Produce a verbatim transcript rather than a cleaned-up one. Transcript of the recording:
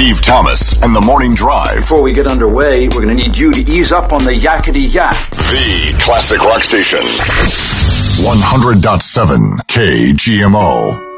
Steve Thomas and the Morning Drive. Before we get underway, we're going to need you to ease up on the yakety yak. The classic rock station. one hundred point seven K G M O.